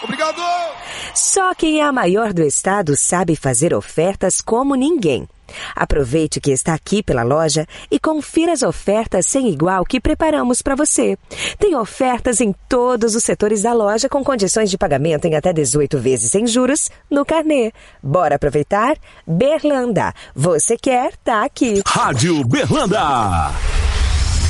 Obrigado! Só quem é a maior do estado sabe fazer ofertas como ninguém. Aproveite que está aqui pela loja e confira as ofertas sem igual que preparamos para você. Tem ofertas em todos os setores da loja com condições de pagamento em até 18 vezes sem juros no carnê. Bora aproveitar? Berlanda. Você quer, tá aqui. Rádio Berlanda.